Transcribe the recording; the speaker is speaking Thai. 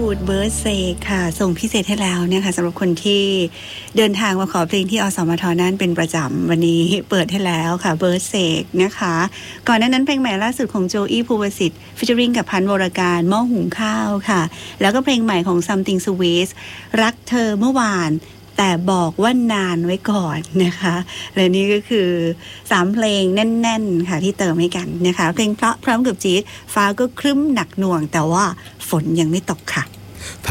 Good Birthday ค่ะส่งพิเศษให้แล้วนะคะสำหรับคนที่เดินทางมาขอเพลงที่อสมทนั่นเป็นประจำวันนี้เปิดให้แล้วค่ะ Birthday นะคะก่อนหน้านั้นเพลงใหม่ล่าสุดของโจอี้ภูวสิทธิ์ฟีเจอริงกับพันธ์วรการหม้อหุงข้าวค่ะแล้วก็เพลงใหม่ของ Something Sweet รักเธอเมื่อวานแต่บอกว่านานไว้ก่อนนะคะและนี่ก็คือ3เพลงแน่นๆค่ะที่เติมให้กันนะคะเพลงเพราะพร้อมกับจี๊ดฟ้าก็ครึ้มหนักหน่วงแต่ว่าฝนยังไม่ตกค่ะ